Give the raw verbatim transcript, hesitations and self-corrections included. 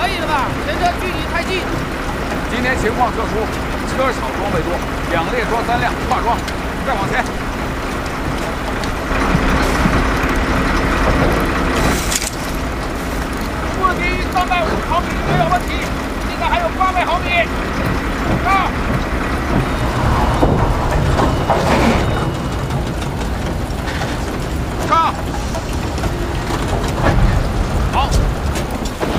可以了吧？前车距离太近。 今天情况特殊，车少装备多，两列装三辆，跨装，再往前。